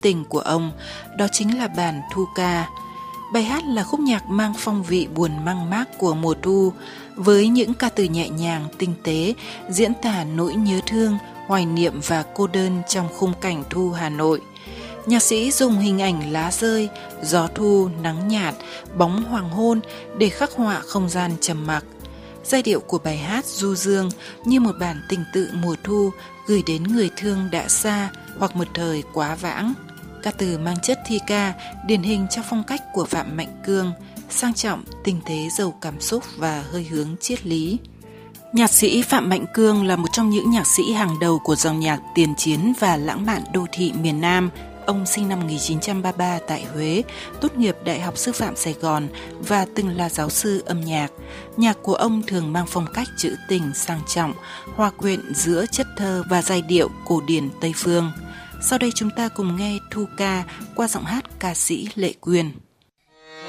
tình của ông, đó chính là bản Thu Ca. Bài hát là khúc nhạc mang phong vị buồn mang mác của mùa thu, với những ca từ nhẹ nhàng, tinh tế, diễn tả nỗi nhớ thương, hoài niệm và cô đơn trong khung cảnh thu Hà Nội. Nhạc sĩ dùng hình ảnh lá rơi, gió thu, nắng nhạt, bóng hoàng hôn để khắc họa không gian trầm mặc. Giai điệu của bài hát du dương như một bản tình tự mùa thu gửi đến người thương đã xa hoặc một thời quá vãng. Ca từ mang chất thi ca, điển hình cho phong cách của Phạm Mạnh Cương, sang trọng, tinh tế, giàu cảm xúc và hơi hướng triết lý. Nhạc sĩ Phạm Mạnh Cương là một trong những nhạc sĩ hàng đầu của dòng nhạc tiền chiến và lãng mạn đô thị miền Nam. Ông sinh năm 1933 tại Huế, tốt nghiệp Đại học Sư phạm Sài Gòn và từng là giáo sư âm nhạc. Nhạc của ông thường mang phong cách trữ tình sang trọng, hòa quyện giữa chất thơ và giai điệu cổ điển Tây phương. Sau đây chúng ta cùng nghe Thu Ca qua giọng hát ca sĩ Lệ Quyên.